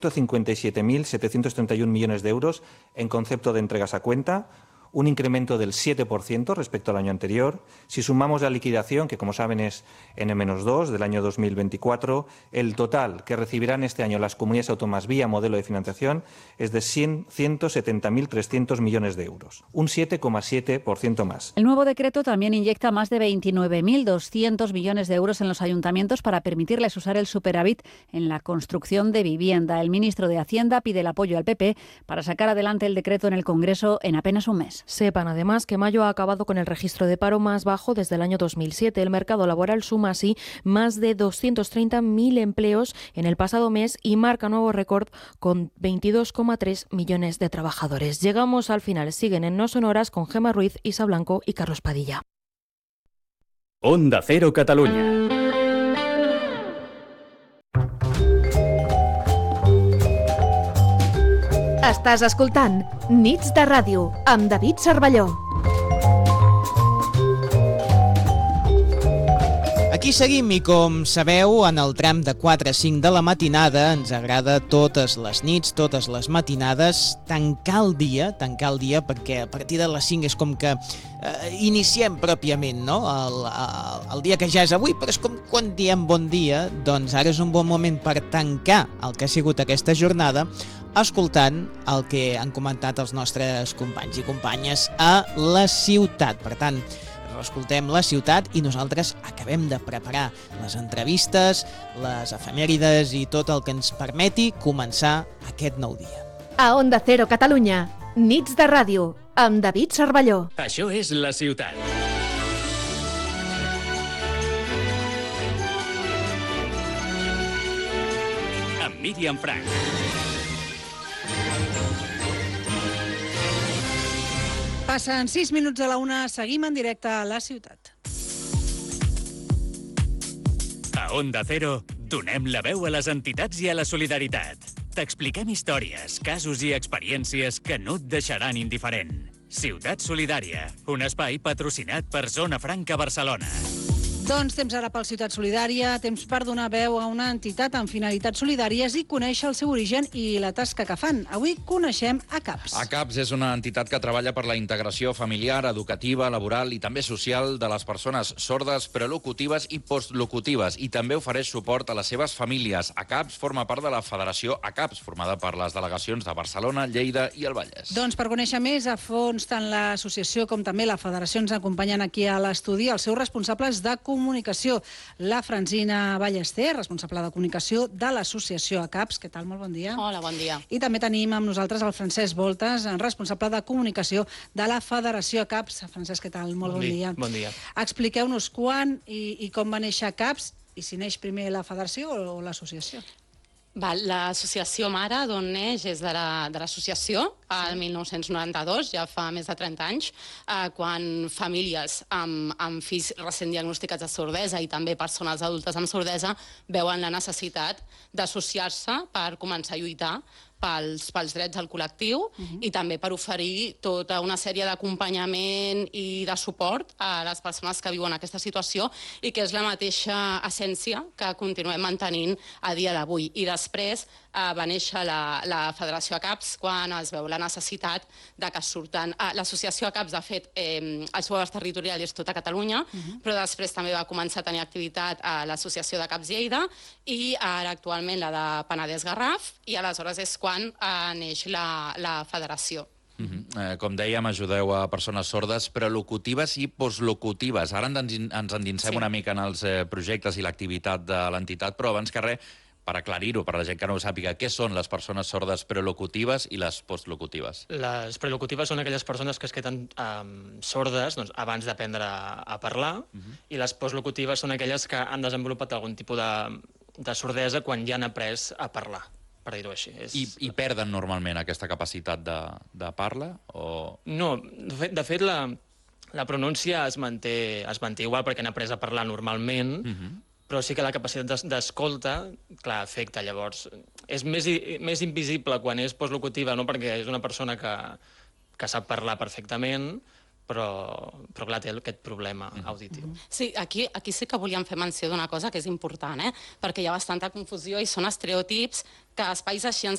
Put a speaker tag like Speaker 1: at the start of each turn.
Speaker 1: 57.731 millones de euros en concepto de entregas a cuenta, un incremento del 7% respecto al año anterior. Si sumamos la liquidación, que como saben es N-2 del año 2024, el total que recibirán este año las comunidades autónomas vía modelo de financiación es de 170.300 millones de euros, un 7,7% más.
Speaker 2: El nuevo decreto también inyecta más de 29.200 millones de euros en los ayuntamientos para permitirles usar el superávit en la construcción de vivienda. El ministro de Hacienda pide el apoyo al PP para sacar adelante el decreto en el Congreso en apenas un mes.
Speaker 3: Sepan además que mayo ha acabado con el registro de paro más bajo desde el año 2007. El mercado laboral suma así más de 230.000 empleos en el pasado mes y marca nuevo récord con 22,3 millones de trabajadores. Llegamos al final. Siguen en No Sonoras con Gemma Ruiz, Isa Blanco y Carlos Padilla.
Speaker 4: Onda Cero Catalunya.
Speaker 5: Estàs escoltant Nits de Ràdio amb David Cervelló.
Speaker 6: Aquí seguim i, com sabeu, en el tram de 4 a 5 de la matinada ens agrada totes les nits, totes les matinades, tancar el dia perquè a partir de les 5 és com que iniciem pròpiament, no? El dia que ja és avui, però és com quan diem bon dia, doncs ara és un bon moment per tancar el que ha sigut aquesta jornada escoltant el que han comentat els nostres companys i companyes a la ciutat. Per tant, escoltem la ciutat i nosaltres acabem de preparar les entrevistes, les efemèrides i tot el que ens permeti començar aquest nou dia.
Speaker 5: A Onda Cero Catalunya, Nits de Ràdio, amb David Cervelló.
Speaker 4: Això és la ciutat. Amb Míriam Frank.
Speaker 7: Passen 6 minuts a la 1, seguim en directe a la ciutat.
Speaker 4: A Onda Cero donem la veu a les entitats i a la solidaritat. T'expliquem històries, casos i experiències que no et deixaran indiferent. Ciutat Solidària, un espai patrocinat per Zona Franca Barcelona.
Speaker 7: Doncs temps ara pel Ciutat Solidària, temps per donar veu a una entitat amb finalitats solidàries i conèixer el seu origen i la tasca que fan. Avui coneixem ACAPS.
Speaker 8: ACAPS és una entitat que treballa per la integració familiar, educativa, laboral i també social de les persones sordes, prelocutives i postlocutives, i també ofereix suport a les seves famílies. ACAPS forma part de la Federació ACAPS, formada per les delegacions de Barcelona, Lleida i el Vallès.
Speaker 7: Doncs per conèixer més a fons tant l'associació com també la federació ens acompanyen aquí a l'estudi els seus responsables de comunicació. La Francina Ballester, responsable de comunicació de l'associació ACAPS. Què tal? Molt bon dia.
Speaker 9: Hola, bon dia.
Speaker 7: I també tenim amb nosaltres el Francesc Voltes, responsable de comunicació de la Federació ACAPS. Francesc, què tal? Molt bon dia.
Speaker 10: Bon dia.
Speaker 7: Expliqueu-nos quan i com va néixer ACAPS i si neix primer la federació o l'associació.
Speaker 9: L'associació mare d'on neix és de l'associació, el 1992, ja fa més de 30 anys, quan famílies amb fills recent diagnosticats de sordesa i també persones adultes amb sordesa veuen la necessitat d'associar-se per començar a lluitar pels drets del col·lectiu i també per oferir tota una sèrie d'acompanyament i de suport a les persones que viuen aquesta situació i que és la mateixa essència que continuem mantenint a dia d'avui. I després va néixer la Federació ACAPS quan es veu la necessitat de que surten... L'associació ACAPS, de fet, el seu abast territorial és tota Catalunya, però després també va començar a tenir activitat a l'Associació d'ACAPS Lleida i ara actualment la de Penedès Garraf, i aleshores és quan neix la federació.
Speaker 8: Com dèiem, ajudeu a persones sordes, prelocutives i postlocutives. Ara ens endinsem una mica en els projectes i l'activitat de l'entitat, però abans que res, per aclarir-ho, per la gent que no ho sàpiga, què són les persones sordes prelocutives i les postlocutives?
Speaker 10: Les prelocutives són aquelles persones que es queden sordes abans d'aprendre a parlar, i les postlocutives són aquelles que han desenvolupat algun tipus de sordesa quan ja han après a parlar, per dir-ho així.
Speaker 8: I perden normalment aquesta capacitat de parla?
Speaker 10: No, de fet la pronúncia es manté igual perquè han après a parlar normalment, però sí que la capacitat d'escolta, clar, afecta. Llavors, és més invisible quan és postlocutiva, no perquè és una persona que sap parlar perfectament, però clar, té aquest problema auditiu.
Speaker 9: Sí, aquí sí que volíem fer menció d'una cosa que és important, perquè hi ha bastanta confusió i són estereotips que espais així ens